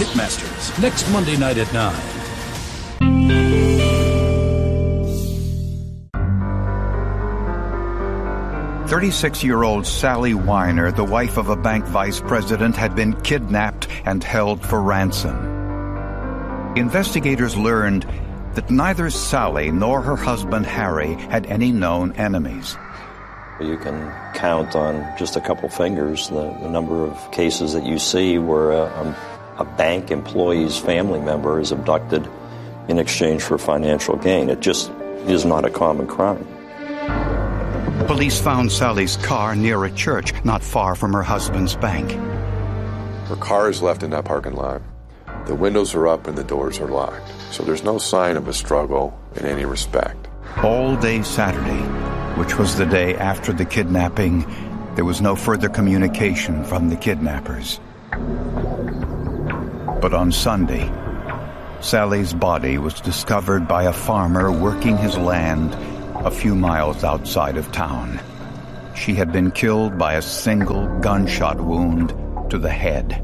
Music Masters, next Monday night at 9. 36-year-old Sally Weiner, the wife of a bank vice president, had been kidnapped and held for ransom. Investigators learned that neither Sally nor her husband Harry had any known enemies. You can count on just a couple fingers the number of cases that you see where a bank employee's family member is abducted in exchange for financial gain. It just is not a common crime. Police found Sally's car near a church not far from her husband's bank. Her car is left in that parking lot. The windows are up and the doors are locked. So there's no sign of a struggle in any respect. All day Saturday, which was the day after the kidnapping, there was no further communication from the kidnappers. But on Sunday, Sally's body was discovered by a farmer working his land a few miles outside of town. She had been killed by a single gunshot wound to the head.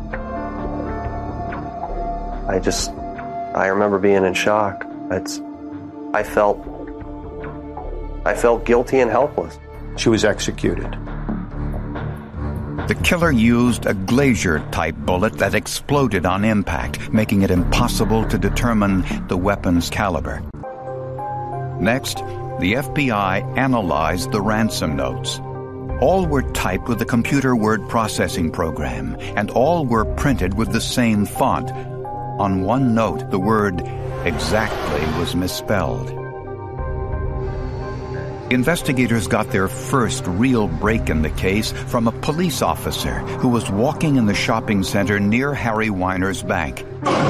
I remember being in shock. I felt guilty and helpless. She was executed. The killer used a Glazier-type bullet that exploded on impact, making it impossible to determine the weapon's caliber. Next, the FBI analyzed the ransom notes. All were typed with a computer word processing program, and all were printed with the same font. On one note, the word exactly was misspelled. Investigators got their first real break in the case from a police officer who was walking in the shopping center near Harry Weiner's bank.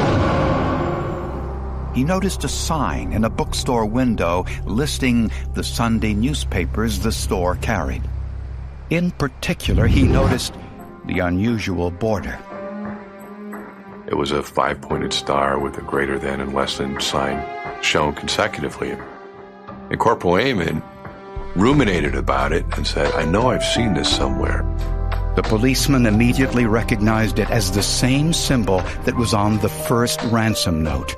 He noticed a sign in a bookstore window listing the Sunday newspapers the store carried. In particular, he noticed the unusual border. It was a 5-pointed star with a greater than and less than sign shown consecutively. And Corporal Amon ruminated about it and said, I know I've seen this somewhere. The policeman immediately recognized it as the same symbol that was on the first ransom note.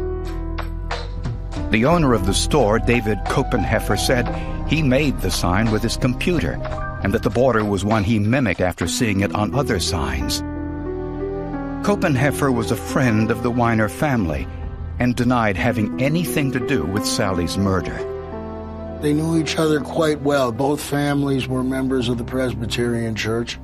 The owner of the store, David Copenheffer, said he made the sign with his computer and that the border was one he mimicked after seeing it on other signs. Copenheffer was a friend of the Weiner family and denied having anything to do with Sally's murder. They knew each other quite well. Both families were members of the Presbyterian Church.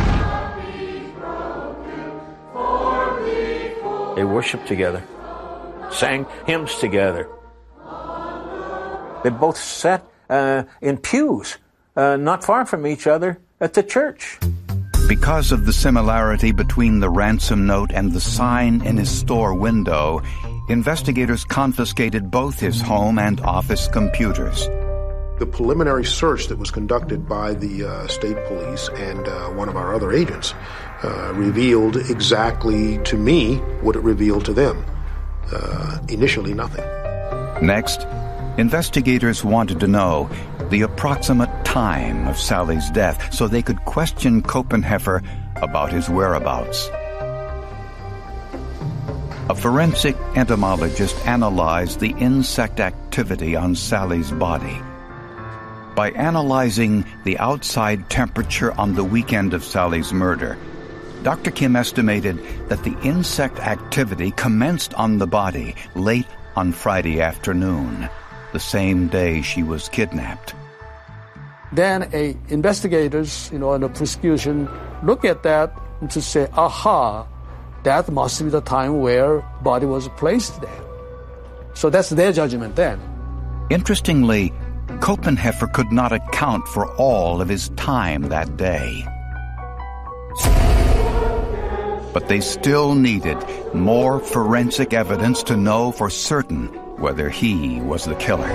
They worshiped together, sang hymns together. They both sat in pews not far from each other at the church. Because of the similarity between the ransom note and the sign in his store window, investigators confiscated both his home and office computers. The preliminary search that was conducted by the state police and one of our other agents revealed exactly to me what it revealed to them. Initially, nothing. Next, investigators wanted to know the approximate time of Sally's death so they could question Copenheffer about his whereabouts. A forensic entomologist analyzed the insect activity on Sally's body. By analyzing the outside temperature on the weekend of Sally's murder, Dr. Kim estimated that the insect activity commenced on the body late on Friday afternoon, the same day she was kidnapped. Then investigators, and the prosecution look at that to say, aha, that must be the time where body was placed there. So that's their judgment then. Interestingly, Copenheffer could not account for all of his time that day. But they still needed more forensic evidence to know for certain whether he was the killer.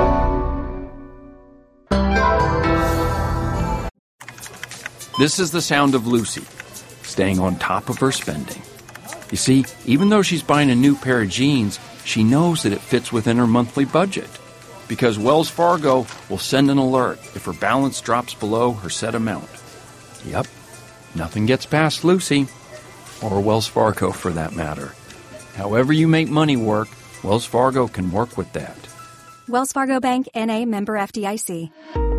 This is the sound of Lucy, staying on top of her spending. You see, even though she's buying a new pair of jeans, she knows that it fits within her monthly budget, because Wells Fargo will send an alert if her balance drops below her set amount. Yep, nothing gets past Lucy. or Wells Fargo for that matter. However you make money work, Wells Fargo can work with that. Wells Fargo Bank, N.A., member FDIC.